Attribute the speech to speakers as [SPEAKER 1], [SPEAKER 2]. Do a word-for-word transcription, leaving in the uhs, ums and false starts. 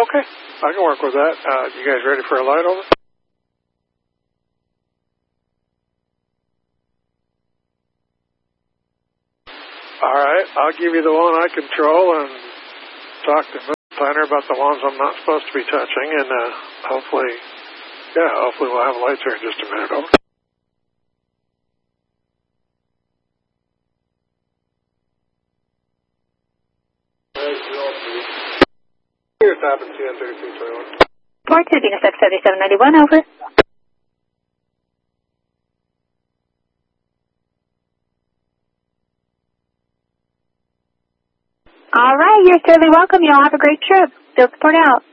[SPEAKER 1] Okay, I can work with that. Uh, you guys ready for a light over? All right, I'll give you the one I control and talk to the planner about the ones I'm not supposed to be touching, and uh, hopefully, yeah, hopefully we'll have lights here in just a minute. Over. Here's Top and C N thirty-three twenty-one.
[SPEAKER 2] Port two, Venus X seventy-seven ninety-one, over. All right, you're certainly welcome. You all have a great trip. Field support out.